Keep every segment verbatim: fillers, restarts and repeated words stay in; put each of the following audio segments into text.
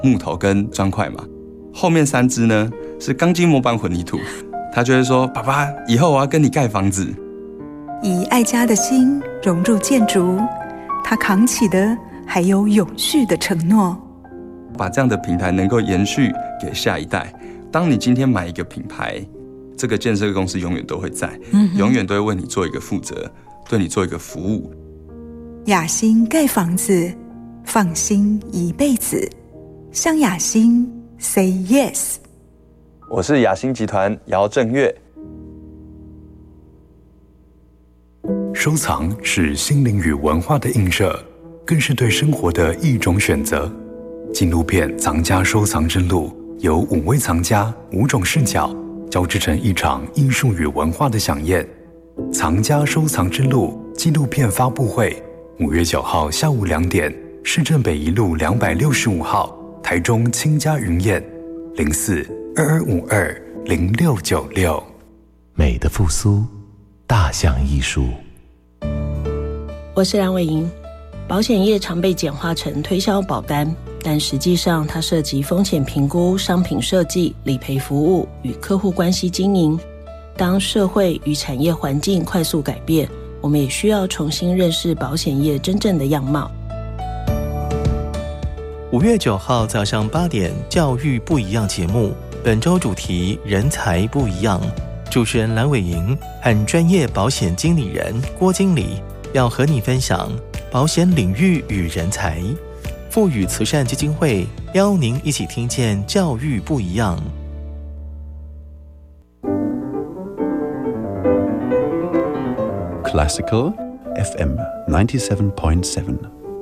木头跟砖块嘛，后面三只呢是钢筋模板混凝土。他就会说：“爸爸，以后我要跟你盖房子。” 以爱家的心融入建筑，他扛起的还有永续的承诺。 把这样的平台能够延续给下一代。当你今天买一个品牌，这个建设公司永远都会在，嗯、永远都会为你做一个负责，对你做一个服务。 雅馨盖房子，放心一辈子。向雅馨 say yes。 我是雅馨集团姚正岳。 收藏是心灵与文化的映射，更是对生活的一种选择。纪录片《藏家收藏之路》由五位藏家、五种视角交织成一场艺术与文化的飨宴。藏家收藏之路纪录片发布会，五月九号下午两点，市政北一路两百六十五号，台中清家云宴，零四二二五二零六九六。 美的复苏，大象艺术。 我是梁伟莹。保险业常被简化成推销保单，但实际上它涉及风险评估、商品设计、理赔服务与客户关系经营。当社会与产业环境快速改变，我们也需要重新认识保险业真正的样貌。 五月九号早上八点，教育不一样节目，本周主题人才不一样。主持人蓝伟莹和专业保险经理人郭经理要和你分享保险领域与人才。富予慈善基金会邀您一起听见教育不一样。 Classical F M ninety-seven point seven。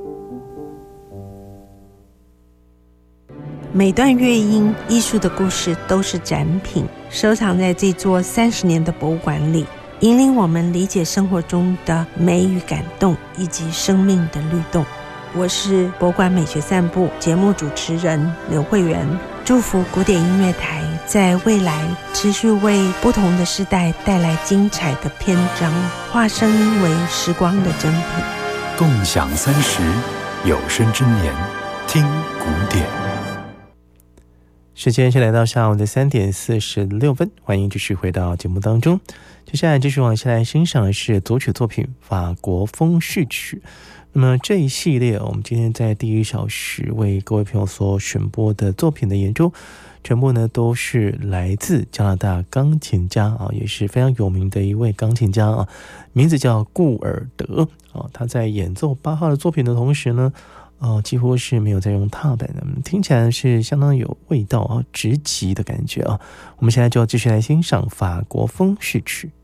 每段乐音艺术的故事都是展品，收藏在这座三十年的博物馆里，引领我们理解生活中的美与感动，以及生命的律动。我是博物馆美学散步节目主持人刘慧媛，祝福古典音乐台在未来持续为不同的世代带来精彩的篇章，化身为时光的珍品。 共享三十，有生之年，听古典。 时间是来到下午的三点四十六分，欢迎继续回到节目当中。接下来继续往下来欣赏的是组曲作品《法国风序曲》。那么这一系列我们今天在第一小时为各位朋友所选播的作品的演奏，全部呢都是来自加拿大钢琴家啊，也是非常有名的一位钢琴家啊，名字叫顾尔德啊。他在演奏巴哈的作品的同时呢，呃，几乎是没有在用踏板的，听起来是相当有味道啊，直击的感觉啊。我们现在就继续来欣赏法国风序曲。